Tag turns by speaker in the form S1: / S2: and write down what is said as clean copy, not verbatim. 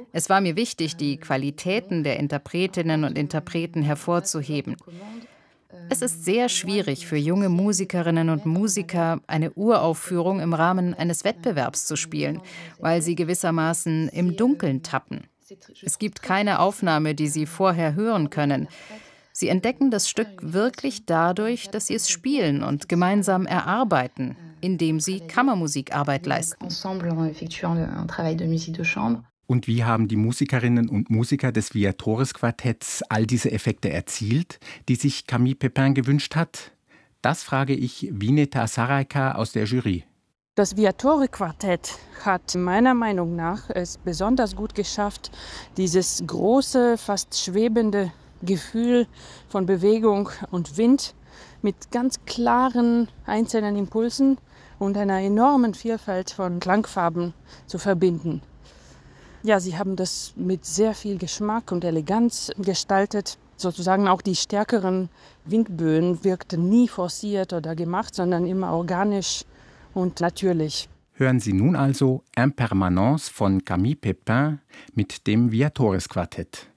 S1: Es war mir wichtig, die Qualitäten der Interpretinnen und Interpreten hervorzuheben. Es ist sehr schwierig für junge Musikerinnen und Musiker, eine Uraufführung im Rahmen eines Wettbewerbs zu spielen, weil sie gewissermaßen im Dunkeln tappen. Es gibt keine Aufnahme, die sie vorher hören können. Sie entdecken das Stück wirklich dadurch, dass sie es spielen und gemeinsam erarbeiten, indem sie Kammermusikarbeit leisten.
S2: Und wie haben die Musikerinnen und Musiker des Viatores-Quartetts all diese Effekte erzielt, die sich Camille Pépin gewünscht hat? Das frage ich Vineta Sarajka aus der Jury.
S3: Das Viatore-Quartett hat meiner Meinung nach es besonders gut geschafft, dieses große, fast schwebende Gefühl von Bewegung und Wind mit ganz klaren einzelnen Impulsen und einer enormen Vielfalt von Klangfarben zu verbinden. Ja, sie haben das mit sehr viel Geschmack und Eleganz gestaltet. Sozusagen auch die stärkeren Windböen wirkten nie forciert oder gemacht, sondern immer organisch und natürlich.
S2: Hören Sie nun also Impermanence von Camille Pépin mit dem Viatores-Quartett.